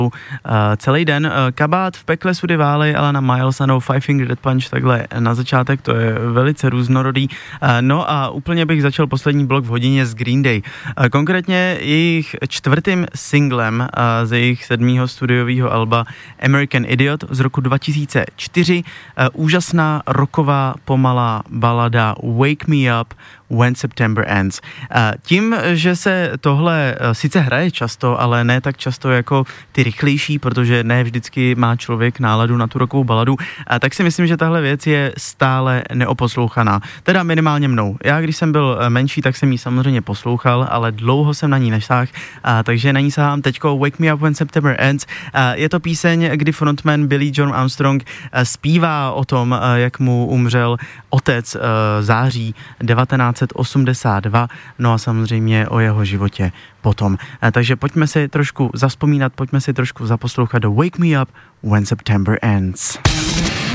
celý den. Kabát v pekle sudy vály, ale na Miles a No Five Finger Death Punch takhle na začátek, to je velice různorodý. No a úplně bych začal poslední blok v hodině z Green Day. Konkrétně jejich čtvrtým singlem z jejich 7. studiového alba American Idiot z roku 2004. Úžasná rocková pomalá balada Wake Me Up When September Ends. Tím, že se tohle sice hraje často, ale ne tak často jako ty rychlejší, protože ne vždycky má člověk náladu na tu rockovou baladu, tak si myslím, že tahle věc je stále neoposlouchaná. Teda minimálně mnou. Já, když jsem byl menší, tak jsem ji samozřejmě poslouchal, ale dlouho jsem na ní nesáhl, takže na ní sahám teďko Wake Me Up When September Ends. Je to píseň, kdy frontman Billy John Armstrong zpívá o tom, jak mu umřel otec září 1982, no a samozřejmě o jeho životě potom. Takže pojďme si trošku zavzpomínat, pojďme si trošku zaposlouchat do Wake Me Up When September Ends.